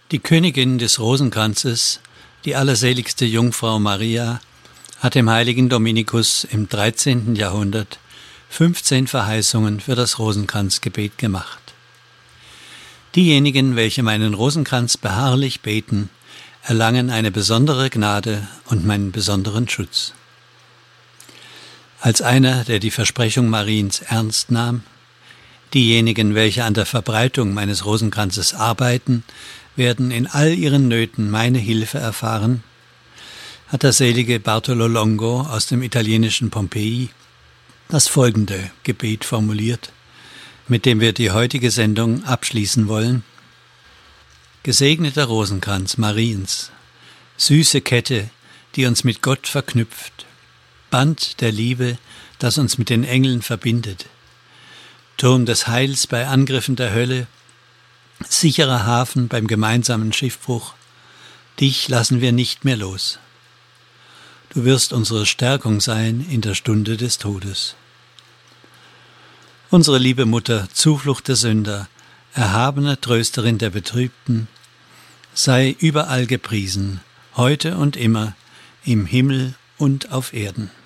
Die Königin des Rosenkranzes, die allerseligste Jungfrau Maria, hat dem heiligen Dominikus im 13. Jahrhundert 15 Verheißungen für das Rosenkranzgebet gemacht. Diejenigen, welche meinen Rosenkranz beharrlich beten, erlangen eine besondere Gnade und meinen besonderen Schutz. Als einer, der die Versprechung Mariens ernst nahm, diejenigen, welche an der Verbreitung meines Rosenkranzes arbeiten, werden in all ihren Nöten meine Hilfe erfahren, hat der selige Bartolo Longo aus dem italienischen Pompeji das folgende Gebet formuliert, mit dem wir die heutige Sendung abschließen wollen. Gesegneter Rosenkranz Mariens, süße Kette, die uns mit Gott verknüpft, Band der Liebe, das uns mit den Engeln verbindet, Turm des Heils bei Angriffen der Hölle, sicherer Hafen beim gemeinsamen Schiffbruch, dich lassen wir nicht mehr los. Du wirst unsere Stärkung sein in der Stunde des Todes. Unsere liebe Mutter, Zuflucht der Sünder, erhabene Trösterin der Betrübten, sei überall gepriesen, heute und immer, im Himmel und auf Erden.